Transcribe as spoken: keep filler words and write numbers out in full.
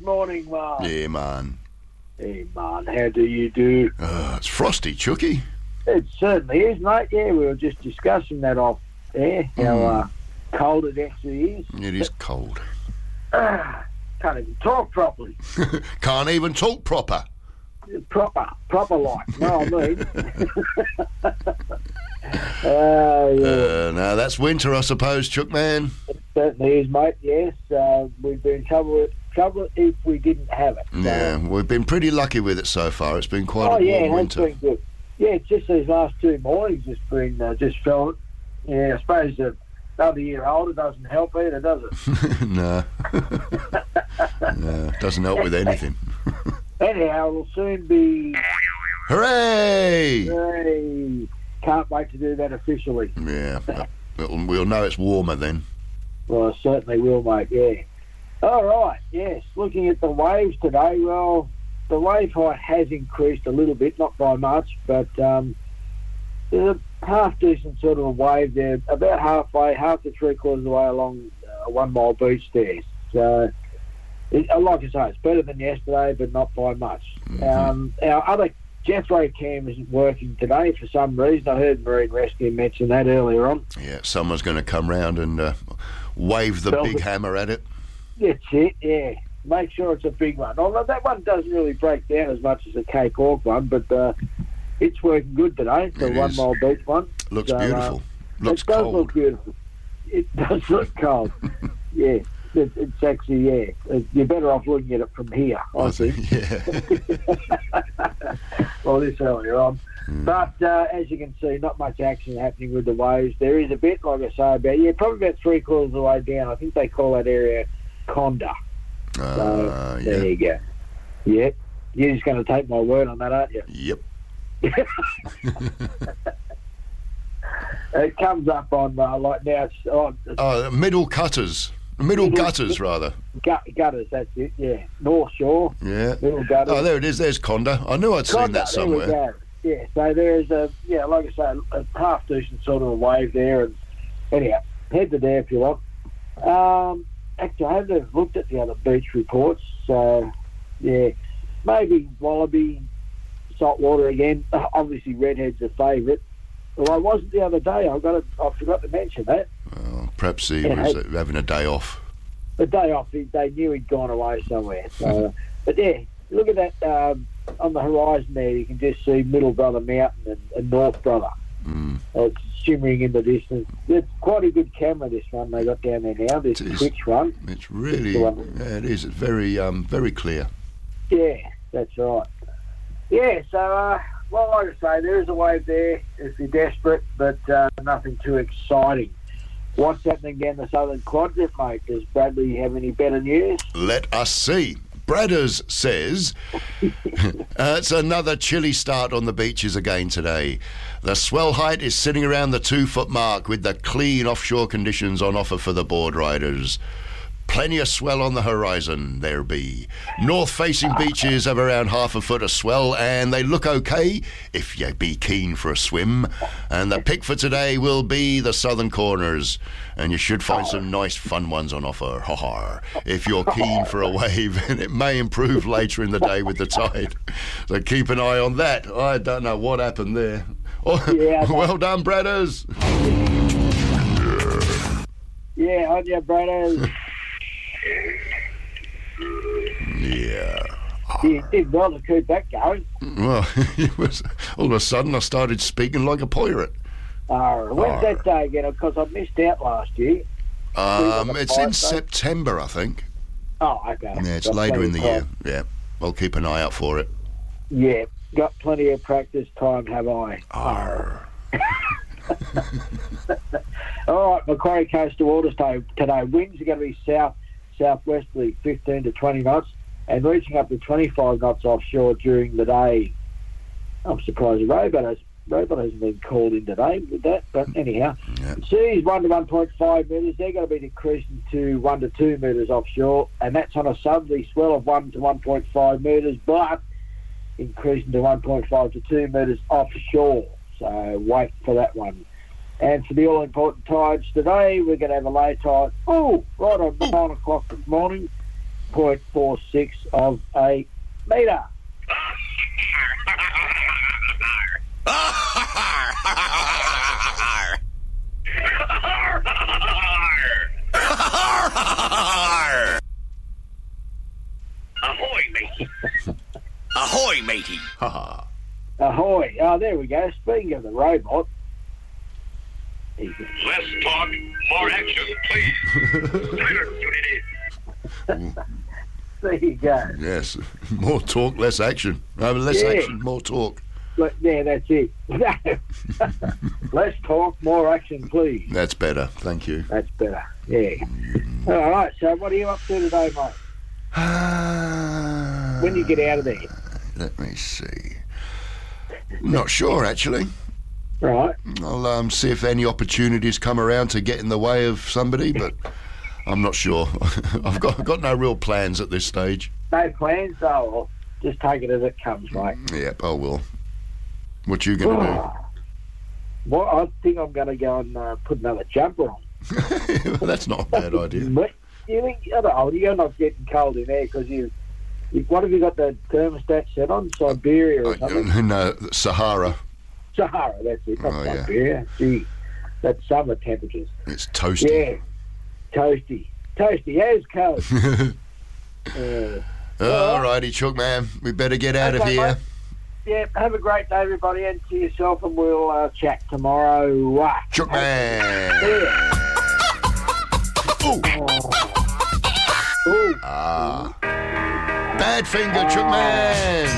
morning, Mark. Yeah, man. Hey, man, how do you do? Uh, it's frosty, Chucky. It certainly is, mate. Yeah, we were just discussing that off air, how Mm. uh, cold it actually is. It is cold. Uh, can't even talk properly. Can't even talk proper. Proper, proper like, know what I mean? uh, yeah. Uh, now, that's winter, I suppose, Chuck man. It certainly is, mate, yes. Uh, we've been trouble with trouble if we didn't have it. So. Yeah, we've been pretty lucky with it so far. It's been quite Oh, a warm yeah, it has winter. been good. Yeah, it's just these last two mornings it's been, uh, just felt, yeah, I suppose uh, another year older doesn't help either, does it? No. No, doesn't help with anything. Anyhow, it'll soon be... Hooray! Hey, can't wait to do that officially. Yeah, we'll, we'll know it's warmer then. Well, I certainly will, mate, yeah. All right, yes, looking at the waves today, well, the wave height has increased a little bit, not by much, but um, there's a half-decent sort of a wave there, about halfway, half to three-quarters of the way along uh, One Mile Beach there. So, it, like I say, it's better than yesterday, but not by much. Mm-hmm. Um, our other Jethro cam isn't working today for some reason. I heard Marine Rescue mention that earlier on. Yeah, someone's going to come round and uh, wave the Well, big the- hammer at it. That's it, yeah. Make sure it's a big one. Although that one doesn't really break down as much as the Cape Hawk one, but uh, it's working good today, the It One is. Mile Beach one. Looks So, uh, beautiful. Looks it does cold. look beautiful. It does look cold. Yeah, it, it's actually, yeah. It- You're better off looking at it from here, I, I think. think, yeah. Well, this earlier on. Mm. But uh, as you can see, not much action happening with the waves. There is a bit, like I say, about, yeah, probably about three quarters of the way down. I think they call that area Conda. So Uh, there yeah. you go. Yep. You're just going to take my word on that, aren't you? Yep. It comes up on, uh, like now, it's on it's Oh, middle cutters. Middle Middle- gutters, rather. gut, gutters, that's it, yeah. North Shore, Yeah. middle gutters. Oh, there it is. There's Conda. I knew I'd seen Conda, that there we somewhere. go. Yeah, so there's a, yeah, like I say, a half-decent sort of a wave there. And anyhow, head to there if you want. Um, actually, I haven't looked at the other beach reports, so, yeah, maybe wallaby, saltwater again. Obviously, redhead's a favourite. Well, I wasn't the other day. I got. To, I forgot to mention that. Well, perhaps he Yeah, was hey. uh, having a day off. The day off, he- they knew he'd gone away somewhere. So, but yeah, look at that um, on the horizon there. You can just see Middle Brother Mountain and, and North Brother. Mm. It's shimmering in the distance. It's quite a good camera, this one they got down there now. This It is. Twitch one. It's really, the one. yeah, it is. It's very, um, very clear. Yeah, that's right. Yeah, so, uh, well, like I say, there is a wave there if you're desperate, but uh, nothing too exciting. What's happening down the southern quadrant, mate? Does Bradley have any better news? Let us see. Bradders says uh, it's another chilly start on the beaches again today. The swell height is sitting around the two-foot mark with the clean offshore conditions on offer for the board riders. Plenty of swell on the horizon, there be. North-facing beaches have around half a foot of swell, and they look okay if you be keen for a swim. And the pick for today will be the southern corners, and you should find some nice fun ones on offer. Ha ha! If you're keen for a wave, and it may improve later in the day with the tide. So keep an eye on that. I don't know what happened there. Oh, Yeah, well done, Bradders. Yeah, on you, brothers. Yeah. You did well to keep that going. Well, it was all of a sudden I started speaking like a pirate. Uh, when's Arr. that day again? Because I missed out last year. Um, the it's in pirate day? September, I think. Oh, okay. Yeah, it's Got later plenty in the of year. time. Yeah, I'll keep an eye out for it. Yeah, got plenty of practice time, have I? Arr. All right, Macquarie Coastal Waters today. today. Winds are going to be south southwesterly, fifteen to twenty knots, and reaching up to twenty-five knots offshore during the day. I'm surprised Roboto has, Roboto hasn't been called in today with that, but anyhow. Yeah. Seas one to one point five metres. They're going to be decreasing to one to two metres offshore, and that's on a southerly swell of one to one point five metres, but increasing to one point five to two metres offshore. So wait for that one. And for the all-important tides today, we're going to have a low tide. Oh, right on nine o'clock this morning. point four six of a metre. Ahoy, matey. Ahoy, matey. Ha Ahoy. Oh, there we go. Speaking of the robot. Less talk, more action, please. Silence, unit. There you go. Yes. More talk, less action. No, less Yeah. action, more talk. Look, yeah, that's it. Less talk, more action, please. That's better. Thank you. That's better. Yeah. All right. So, what are you up to today, mate? When you get out of there, Let me see. Not sure, actually. right? I'll um, see if any opportunities come around to get in the way of somebody, but I'm not sure. I've got got no real plans at this stage. No plans, though. I'll just take it as it comes, mate. Yep, I will. What you going to Well, I think I'm going to go and uh, put another jumper on. do? That's not a bad idea. But you think, I don't know, you're not getting cold in there because you, you, what have you got the thermostat set on? Siberia or something? Uh, no, Sahara. Sahara, that's it. Not Oh, yeah. Siberia. Gee, that's summer temperatures. It's toasty. Yeah. Toasty. Toasty as cold. uh, All righty, Chook man. We better get out of Okay, here. mate. Yeah, have a great day, everybody, and to yourself, and we'll uh, chat tomorrow. Uh, Chook man. yeah. Ooh. Ooh. Ah. Bad finger, Chook man.